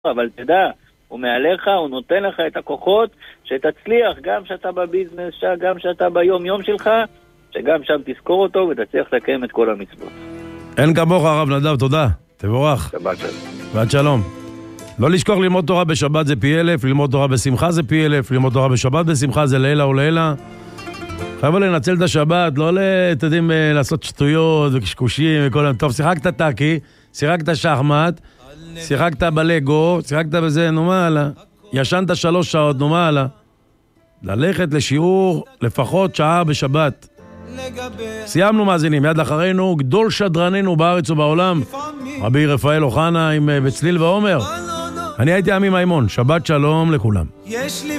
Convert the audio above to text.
אבל תדע, הוא מעליך, הוא נותן לך את הכוחות שתצליח, גם שאתה בביזנס, גם שאתה ביום יום שלך, שגם שם תזכור אותו ותצליח לקיים את כל המצוות. אין כמוך הרב נדב, תודה, תבורך. שבת שלום. שבת שלום. לא לשכוח ללמוד תורה בשבת זה פי 1000, ללמוד תורה בשמחה זה פי 1000, ללמוד תורה בשבת בשמחה זה לילה ולילה. חייב לנצל את השבת, לא תדעים לעשות שטויות וקשקושים וכל היום. טוב, שיחקת טאקי, שיחקת שחמט, שיחקת בלגו, שיחקת בזה, נו מה הלאה. ישנת 3 שעות, נו מה הלאה. ללכת לשיעור לפחות שעה בשבת. סיימנו מאזינים, מיד לאחרינו גדול שדרננו בארץ ובעולם, רבי רפאל אוחנה עם בצליל ועומר. אני הייתי עמי מימון, שבת שלום לכולם.